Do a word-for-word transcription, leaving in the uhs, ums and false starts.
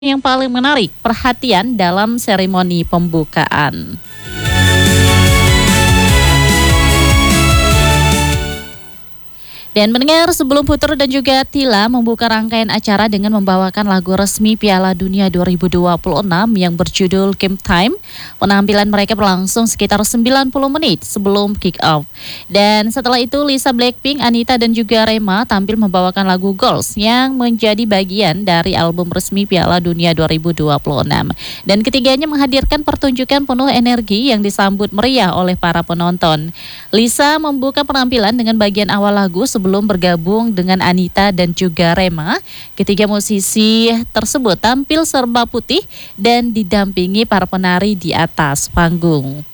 yang paling menarik perhatian dalam seremoni pembukaan. Dan mendengar sebelum Putri dan juga Tila membuka rangkaian acara dengan membawakan lagu resmi Piala Dunia dua ribu dua puluh enam yang berjudul Game Time. Penampilan mereka berlangsung sekitar sembilan puluh menit sebelum kick off. Dan setelah itu Lisa Blackpink, Anita dan juga Rema tampil membawakan lagu Goals yang menjadi bagian dari album resmi Piala Dunia dua ribu dua puluh enam. Dan ketiganya menghadirkan pertunjukan penuh energi yang disambut meriah oleh para penonton. Lisa membuka penampilan dengan bagian awal lagu sebelum bergabung dengan Anita dan juga Rema. Ketiga musisi tersebut tampil serba putih dan didampingi para penari di atas panggung.